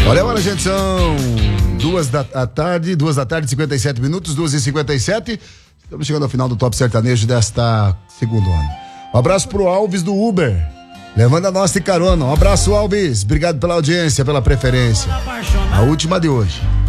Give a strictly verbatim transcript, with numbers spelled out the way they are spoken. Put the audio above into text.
Olha agora, gente, são duas da tarde, duas da tarde, cinquenta e sete minutos, duas e cinquenta e sete. Estamos chegando ao final do Top Sertanejo desta segundo ano. Um abraço pro Alves do Uber, levando a nossa carona. Um abraço, Alves. Obrigado pela audiência, pela preferência. A última de hoje.